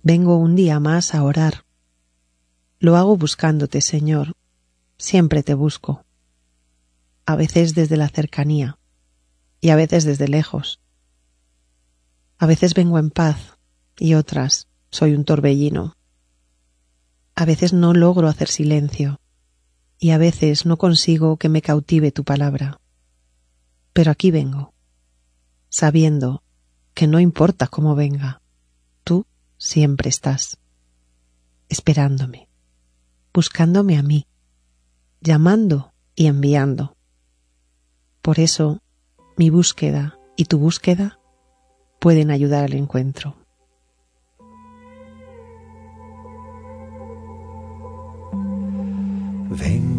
Vengo un día más a orar. Lo hago buscándote, Señor. Siempre te busco. A veces desde la cercanía y a veces desde lejos. A veces vengo en paz y otras soy un torbellino. A veces no logro hacer silencio y a veces no consigo que me cautive tu palabra. Pero aquí vengo, sabiendo que no importa cómo venga, tú siempre estás, esperándome, buscándome a mí, llamando y enviando. Por eso, mi búsqueda y tu búsqueda pueden ayudar al encuentro. Vengo